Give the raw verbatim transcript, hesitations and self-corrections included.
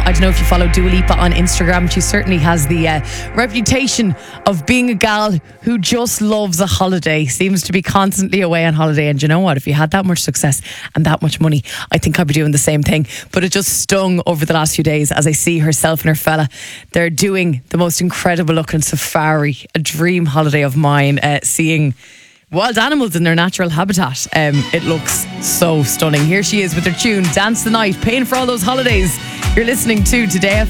I don't know if you follow Dua Lipa on Instagram. She certainly has the uh, reputation of being a gal who just loves a holiday, seems to be constantly away on holiday. And you know what? If you had that much success and that much money, I think I'd be doing the same thing. But it just stung over the last few days as I see herself and her fella. They're doing the most incredible looking safari, a dream holiday of mine, uh, seeing wild animals in their natural habitat. Um, it looks so stunning. Here she is with her tune, Dance the Night, paying for all those holidays. You're listening to Today